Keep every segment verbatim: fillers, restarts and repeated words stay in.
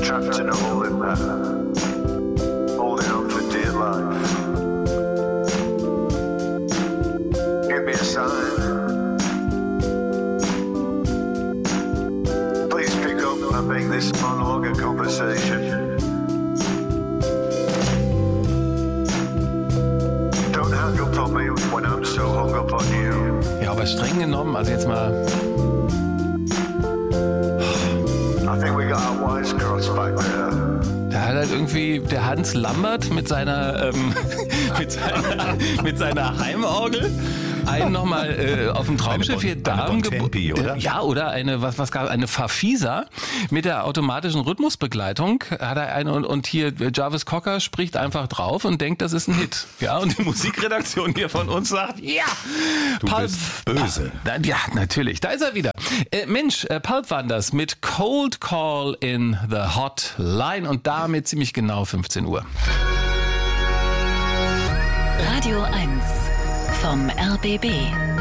trapped in a holding pattern, holding on for dear life. Give me a sign. Please pick up and make this monologue a conversation. Don't hang up on me when I'm so hung up on you. Ja, aber streng genommen, also jetzt mal... I think we got our wires crossed back there. Da hat halt irgendwie der Hans Lambert mit seiner, ähm, mit seiner, mit seiner Heimorgel einen nochmal äh, auf dem Traumschiff hier Damen Tempi, oder? Ja, oder eine, was, was gab, eine Farfisa mit der automatischen Rhythmusbegleitung hat er eine, und, und hier Jarvis Cocker spricht einfach drauf und denkt, das ist ein Hit. Ja, und die Musikredaktion hier von uns sagt, ja, du Pulp, bist böse. Pa- ja, natürlich, da ist er wieder. Äh, Mensch, äh, Pulp waren das mit Cold Call in the Hotline und damit ziemlich genau fünfzehn Uhr. Radio eins vom R B B.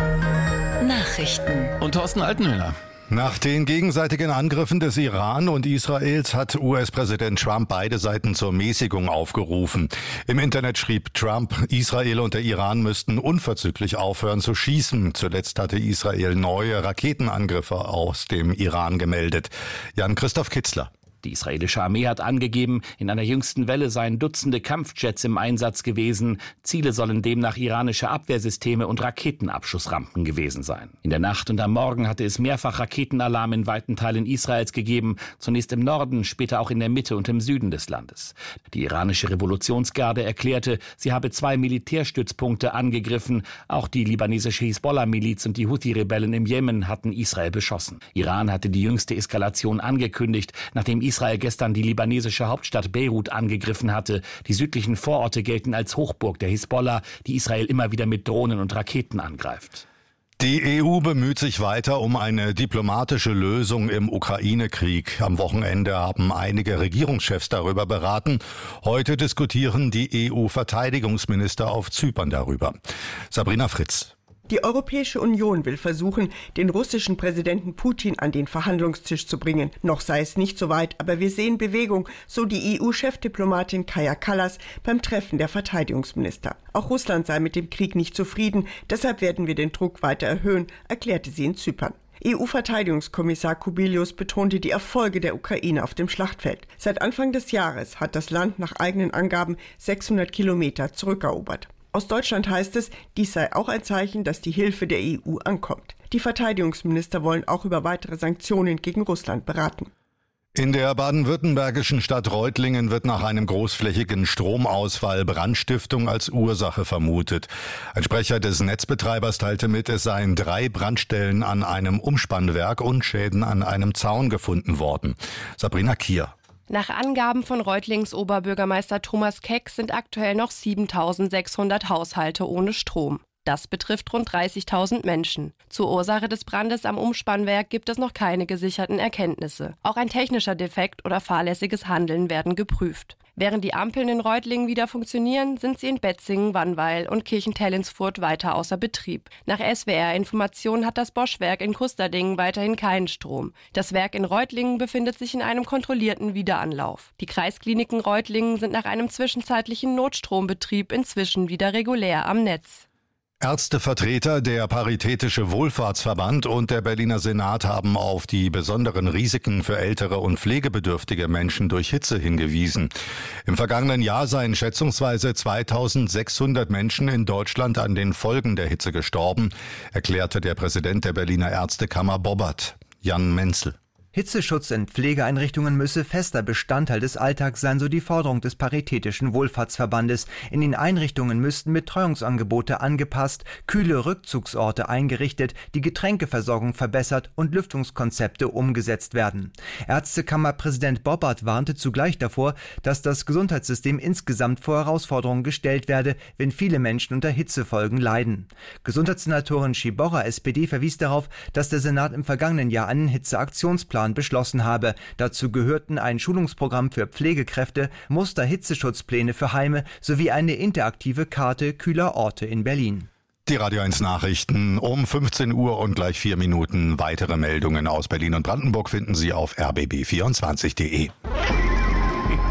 Nachrichten. Und Thorsten Altenhöhler. Nach den gegenseitigen Angriffen des Iran und Israels hat U S-Präsident Trump beide Seiten zur Mäßigung aufgerufen. Im Internet schrieb Trump, Israel und der Iran müssten unverzüglich aufhören zu schießen. Zuletzt hatte Israel neue Raketenangriffe aus dem Iran gemeldet. Jan-Christoph Kitzler. Die israelische Armee hat angegeben, in einer jüngsten Welle seien Dutzende Kampfjets im Einsatz gewesen. Ziele sollen demnach iranische Abwehrsysteme und Raketenabschussrampen gewesen sein. In der Nacht und am Morgen hatte es mehrfach Raketenalarm in weiten Teilen Israels gegeben, zunächst im Norden, später auch in der Mitte und im Süden des Landes. Die iranische Revolutionsgarde erklärte, sie habe zwei Militärstützpunkte angegriffen. Auch die libanesische Hisbollah-Miliz und die Houthi-Rebellen im Jemen hatten Israel beschossen. Iran hatte die jüngste Eskalation angekündigt, nachdem Israel Israel gestern die libanesische Hauptstadt Beirut angegriffen hatte. Die südlichen Vororte gelten als Hochburg der Hisbollah, die Israel immer wieder mit Drohnen und Raketen angreift. Die E U bemüht sich weiter um eine diplomatische Lösung im Ukraine-Krieg. Am Wochenende haben einige Regierungschefs darüber beraten. Heute diskutieren die E U-Verteidigungsminister auf Zypern darüber. Sabrina Fritz. Die Europäische Union will versuchen, den russischen Präsidenten Putin an den Verhandlungstisch zu bringen. Noch sei es nicht so weit, aber wir sehen Bewegung, so die E U-Chefdiplomatin Kaja Kallas beim Treffen der Verteidigungsminister. Auch Russland sei mit dem Krieg nicht zufrieden, deshalb werden wir den Druck weiter erhöhen, erklärte sie in Zypern. E U-Verteidigungskommissar Kubilius betonte die Erfolge der Ukraine auf dem Schlachtfeld. Seit Anfang des Jahres hat das Land nach eigenen Angaben sechshundert Kilometer zurückerobert. Aus Deutschland heißt es, dies sei auch ein Zeichen, dass die Hilfe der E U ankommt. Die Verteidigungsminister wollen auch über weitere Sanktionen gegen Russland beraten. In der baden-württembergischen Stadt Reutlingen wird nach einem großflächigen Stromausfall Brandstiftung als Ursache vermutet. Ein Sprecher des Netzbetreibers teilte mit, es seien drei Brandstellen an einem Umspannwerk und Schäden an einem Zaun gefunden worden. Sabrina Kier. Nach Angaben von Reutlings Oberbürgermeister Thomas Keck sind aktuell noch siebentausendsechshundert Haushalte ohne Strom. Das betrifft rund dreißigtausend Menschen. Zur Ursache des Brandes am Umspannwerk gibt es noch keine gesicherten Erkenntnisse. Auch ein technischer Defekt oder fahrlässiges Handeln werden geprüft. Während die Ampeln in Reutlingen wieder funktionieren, sind sie in Betzingen, Wannweil und Kirchentellensfurt weiter außer Betrieb. Nach S W R-Informationen hat das Bosch-Werk in Kusterdingen weiterhin keinen Strom. Das Werk in Reutlingen befindet sich in einem kontrollierten Wiederanlauf. Die Kreiskliniken Reutlingen sind nach einem zwischenzeitlichen Notstrombetrieb inzwischen wieder regulär am Netz. Ärztevertreter, der Paritätische Wohlfahrtsverband und der Berliner Senat haben auf die besonderen Risiken für ältere und pflegebedürftige Menschen durch Hitze hingewiesen. Im vergangenen Jahr seien schätzungsweise zweitausendsechshundert Menschen in Deutschland an den Folgen der Hitze gestorben, erklärte der Präsident der Berliner Ärztekammer Bobbert, Jan Menzel. Hitzeschutz in Pflegeeinrichtungen müsse fester Bestandteil des Alltags sein, so die Forderung des Paritätischen Wohlfahrtsverbandes. In den Einrichtungen müssten Betreuungsangebote angepasst, kühle Rückzugsorte eingerichtet, die Getränkeversorgung verbessert und Lüftungskonzepte umgesetzt werden. Ärztekammerpräsident Bobbert warnte zugleich davor, dass das Gesundheitssystem insgesamt vor Herausforderungen gestellt werde, wenn viele Menschen unter Hitzefolgen leiden. Gesundheitssenatorin Schiborra, S P D, verwies darauf, dass der Senat im vergangenen Jahr einen Hitzeaktionsplan beschlossen habe. Dazu gehörten ein Schulungsprogramm für Pflegekräfte, Muster-Hitzeschutzpläne für Heime sowie eine interaktive Karte kühler Orte in Berlin. Die Radio eins Nachrichten um fünfzehn Uhr und gleich vier Minuten. Weitere Meldungen aus Berlin und Brandenburg finden Sie auf r b b vierundzwanzig punkt d e.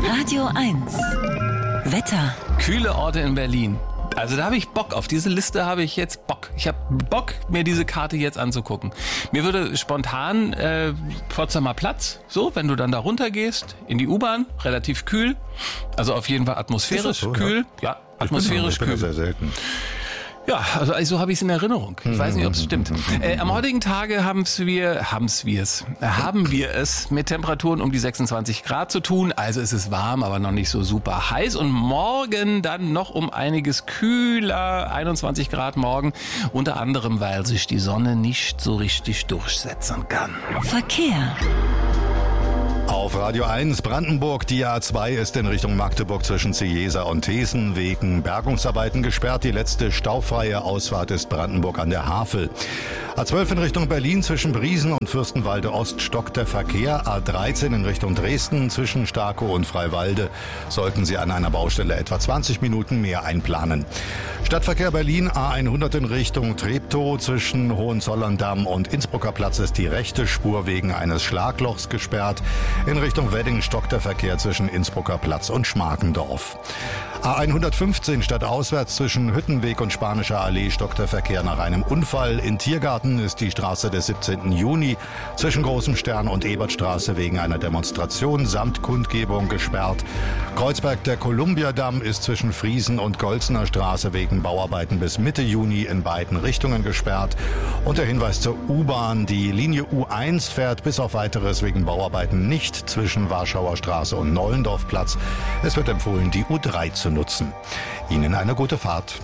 Radio eins. Wetter. Kühle Orte in Berlin. Also da habe ich Bock, auf diese Liste habe ich jetzt Bock. Ich habe Bock, mir diese Karte jetzt anzugucken. Mir würde spontan äh, Potsdamer Platz, so, wenn du dann da runtergehst, in die U-Bahn, relativ kühl. Also auf jeden Fall atmosphärisch so, kühl. Ja, ja atmosphärisch ich bin, kühl. Ich bin sehr selten. Ja, also so habe ich es in Erinnerung. Ich weiß nicht, ob es stimmt. Äh, am heutigen Tage haben's wir, haben's wir's, haben wir es mit Temperaturen um die sechsundzwanzig Grad zu tun. Also es ist warm, aber noch nicht so super heiß. Und morgen dann noch um einiges kühler, einundzwanzig Grad morgen. Unter anderem, weil sich die Sonne nicht so richtig durchsetzen kann. Verkehr. Auf Radio eins Brandenburg, die A zwei ist in Richtung Magdeburg zwischen Ciesa und Thesen wegen Bergungsarbeiten gesperrt. Die letzte staufreie Ausfahrt ist Brandenburg an der Havel. A zwölf in Richtung Berlin zwischen Briesen und Fürstenwalde Ost stockt der Verkehr. A dreizehn in Richtung Dresden zwischen Starkow und Freiwalde sollten Sie an einer Baustelle etwa zwanzig Minuten mehr einplanen. Stadtverkehr Berlin A hundert in Richtung Treptow zwischen Hohenzollern-Damm und Innsbrucker Platz ist die rechte Spur wegen eines Schlaglochs gesperrt. In Richtung Wedding stockt der Verkehr zwischen Innsbrucker Platz und Schmarkendorf. A hundertfünfzehn stadtauswärts zwischen Hüttenweg und Spanischer Allee stockt der Verkehr nach einem Unfall. In Tiergarten ist die Straße des siebzehnten Juni zwischen Großem Stern und Ebertstraße wegen einer Demonstration samt Kundgebung gesperrt. Kreuzberg der Kolumbiadamm ist zwischen Friesen und Golzener Straße wegen Bauarbeiten bis Mitte Juni in beiden Richtungen gesperrt. Und der Hinweis zur U-Bahn, die Linie U eins fährt bis auf Weiteres wegen Bauarbeiten nicht zwischen Warschauer Straße und Nollendorfplatz. Es wird empfohlen, die U drei zu nutzen. Ihnen eine gute Fahrt.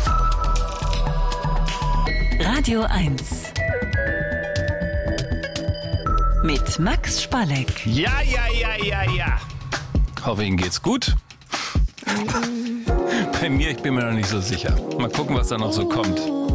Radio eins. Mit Max Spalleck. Ja, ja, ja, ja, ja. Hoffe, Ihnen geht's gut. Bei mir, ich bin mir noch nicht so sicher. Mal gucken, was da noch so kommt.